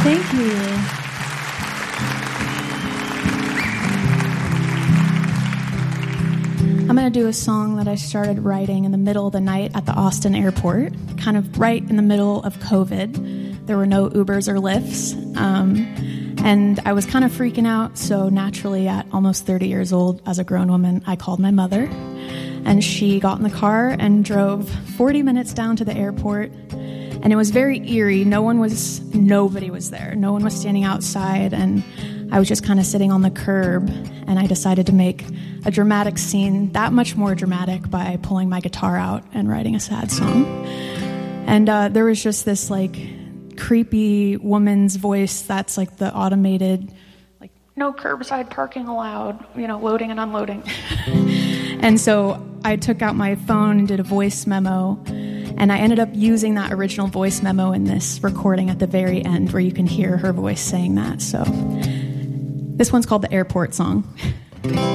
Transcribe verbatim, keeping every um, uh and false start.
Thank you. I'm going to do a song that I started writing in the middle of the night at the Austin airport, kind of right in the middle of COVID. There were no Ubers or Lyfts, um, and I was kind of freaking out, so naturally at almost thirty years old, as a grown woman, I called my mother, and she got in the car and drove forty minutes down to the airport. And it was very eerie. No one was, nobody was there. No one was standing outside, and I was just kind of sitting on the curb, and I decided to make a dramatic scene, that much more dramatic, by pulling my guitar out and writing a sad song. And uh, there was just this, like, creepy woman's voice that's, like, the automated, like, no curbside parking allowed, you know, loading and unloading. And so I took out my phone and did a voice memo, and I ended up using that original voice memo in this recording at the very end, where you can hear her voice saying that. So this one's called the Airport Song.